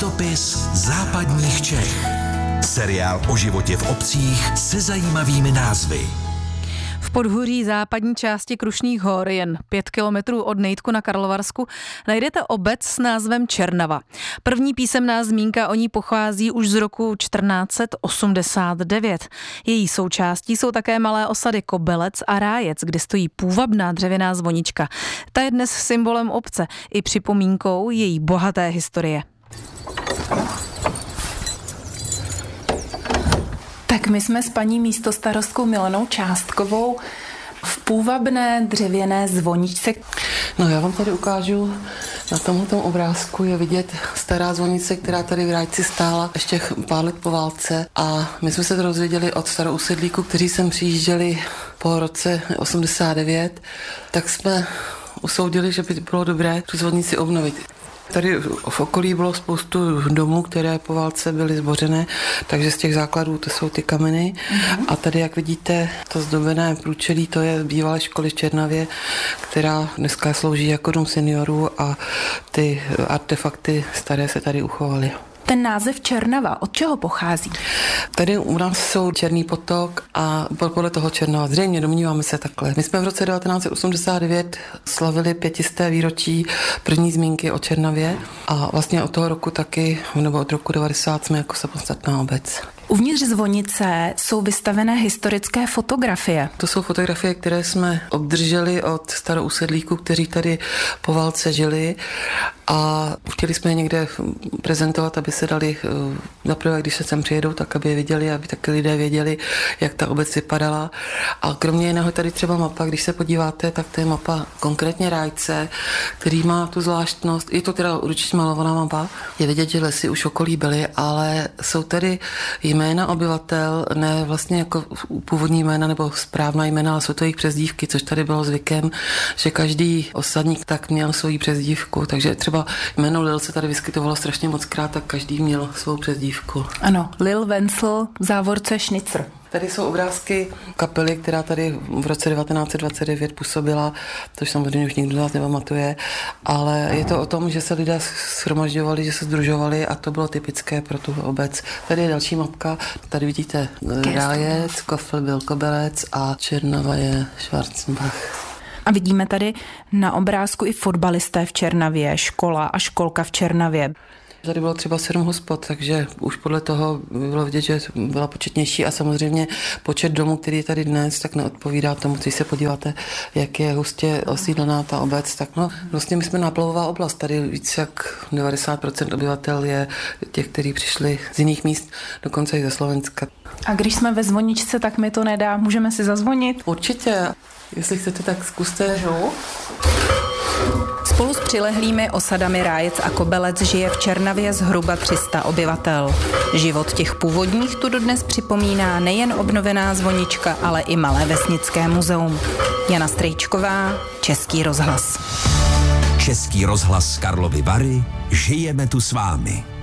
Místopis západních Čech. Seriál o životě v obcích se zajímavými názvy. V podhůří západní části Krušných hor, jen 5 kilometrů od Nejtku na Karlovarsku, najdete obec s názvem Černava. První písemná zmínka o ní pochází už z roku 1489. Její součástí jsou také malé osady Kobelec a Rájec, kde stojí půvabná dřevěná zvonička. Ta je dnes symbolem obce i připomínkou její bohaté historie. Tak my jsme s paní místostarostkou Milanou Částkovou v půvabné dřevěné zvoničce. No, já vám tady ukážu, na tomto obrázku je vidět stará zvonice, která tady v Rájci stála ještě pár let po válce, a my jsme se to dozvěděli od starousedlíků, kteří sem přijížděli po roce 89, tak jsme usoudili, že by bylo dobré tu zvonici obnovit. Tady v okolí bylo spoustu domů, které po válce byly zbořené, takže z těch základů to jsou ty kameny. A tady, jak vidíte, to zdobené průčelí, to je bývalé školy v Černavě, která dneska slouží jako dům seniorů, a ty artefakty staré se tady uchovaly. Ten název Černava, od čeho pochází? Tady u nás jsou Černý potok a podle toho Černava. Zřejmě domníváme se takhle. My jsme v roce 1989 slavili 500. výročí první zmínky o Černavě a vlastně od toho roku taky, nebo od roku 90 jsme jako samostatná obec. Uvnitř zvonice jsou vystavené historické fotografie. To jsou fotografie, které jsme obdrželi od starousedlíků, kteří tady po válce žili, a chtěli jsme je někde prezentovat, aby se dali zaprvé, když se sem přijedou, tak aby je viděli, aby taky lidé věděli, jak ta obec vypadala. A kromě jiného tady třeba mapa, když se podíváte, tak to je mapa konkrétně Rájce, který má tu zvláštnost. Je to teda určitě malovaná mapa. Je vidět, že lesy už okolí byly, ale jsou tady jména obyvatel, ne vlastně jako původní jména nebo správná jména, ale jsou to jejich přezdívky, což tady bylo zvykem, že každý osadník tak měl svoji přezdívku. Takže třeba jméno Lil se tady vyskytovalo strašně mockrát, tak každý měl svou přezdívku. Ano, Lil Vencel, v závorce Schnitzer. Tady jsou obrázky kapely, která tady v roce 1929 působila, což samozřejmě už nikdo z nás nepamatuje, ale je to o tom, že se lidé shromažďovali, že se sdružovali, a to bylo typické pro tu obec. Tady je další mapka, tady vidíte Rájec, Kofel byl Kobelec a Černava je Schwarzenbach. A vidíme tady na obrázku i fotbalisté v Černavě, škola a školka v Černavě. Tady bylo třeba 7 hospod, takže už podle toho by bylo vidět, že byla početnější, a samozřejmě počet domů, který je tady dnes, tak neodpovídá tomu, když se podíváte, jak je hustě osídlená ta obec. Tak no, vlastně my jsme náplavová oblast, tady víc jak 90% obyvatel je těch, kteří přišli z jiných míst, dokonce i ze Slovenska. A když jsme ve zvoničce, tak mi to nedá, můžeme si zazvonit? Určitě, jestli chcete, tak zkuste. Spolu s přilehlými osadami Rájec a Kobelec žije v Černavě zhruba 300 obyvatel. Život těch původních tu dodnes připomíná nejen obnovená zvonička, ale i malé vesnické muzeum. Jana Strejčková, Český rozhlas. Český rozhlas Karlovy Vary, žijeme tu s vámi.